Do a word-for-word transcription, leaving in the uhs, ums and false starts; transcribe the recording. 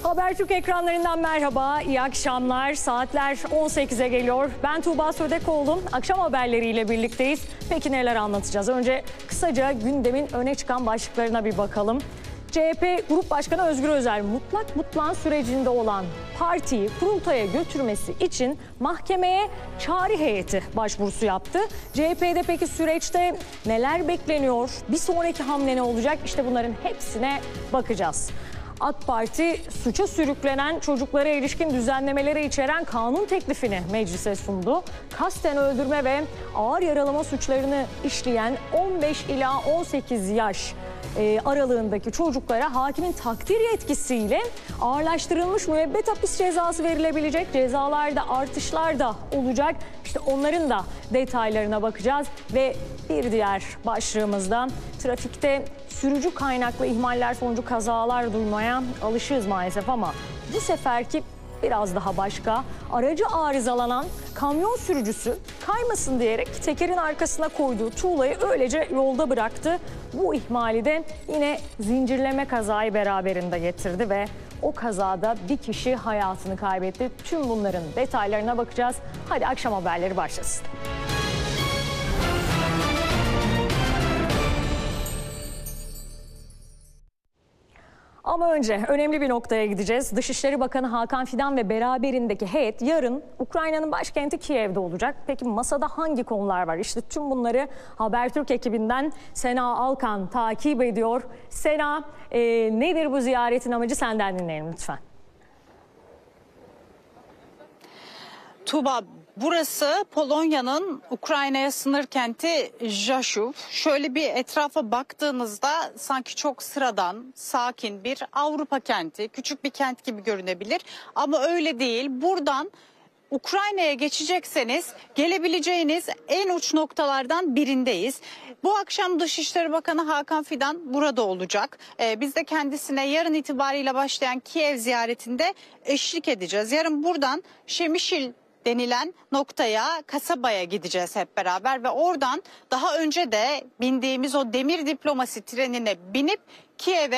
Habertürk ekranlarından merhaba, iyi akşamlar. Saatler on sekize geliyor. Ben Tuğba Södekoğlu. Akşam haberleriyle birlikteyiz. Peki neler anlatacağız? Önce kısaca gündemin öne çıkan başlıklarına bir bakalım. C H P Grup Başkanı Özgür Özel, mutlak butlan sürecinde olan partiyi kurultaya götürmesi için mahkemeye çağrı heyeti başvurusu yaptı. C H P'de peki süreçte neler bekleniyor? Bir sonraki hamle ne olacak? İşte bunların hepsine bakacağız. AK Parti suça sürüklenen çocuklara ilişkin düzenlemeleri içeren kanun teklifini meclise sundu. Kasten öldürme ve ağır yaralama suçlarını işleyen on beş ila on sekiz yaş aralığındaki çocuklara hakimin takdir yetkisiyle ağırlaştırılmış müebbet hapis cezası verilebilecek. Cezalarda artışlar da olacak. İşte onların da detaylarına bakacağız ve bir diğer başlığımızda trafikte sürücü kaynaklı ihmaller sonucu kazalar duymaya alışığız maalesef ama bu seferki biraz daha başka. Aracı arızalanan kamyon sürücüsü kaymasın diyerek tekerin arkasına koyduğu tuğlayı öylece yolda bıraktı. Bu ihmali de yine zincirleme kazayı beraberinde getirdi ve o kazada bir kişi hayatını kaybetti. Tüm bunların detaylarına bakacağız. Hadi akşam haberleri başlasın. Ama önce önemli bir noktaya gideceğiz. Dışişleri Bakanı Hakan Fidan ve beraberindeki heyet yarın Ukrayna'nın başkenti Kiev'de olacak. Peki masada hangi konular var? İşte tüm bunları Habertürk ekibinden Sena Alkan takip ediyor. Sena, e, nedir bu ziyaretin amacı? Senden dinleyelim lütfen. Tuğba, burası Polonya'nın Ukrayna'ya sınır kenti Rzeszów. Şöyle bir etrafa baktığınızda sanki çok sıradan, sakin bir Avrupa kenti, küçük bir kent gibi görünebilir. Ama öyle değil. Buradan Ukrayna'ya geçecekseniz gelebileceğiniz en uç noktalardan birindeyiz. Bu akşam Dışişleri Bakanı Hakan Fidan burada olacak. Ee, biz de kendisine yarın itibariyle başlayan Kiev ziyaretinde eşlik edeceğiz. Yarın buradan Şemişil denilen noktaya, kasabaya gideceğiz hep beraber ve oradan daha önce de bindiğimiz o demir diplomasi trenine binip Kiev'e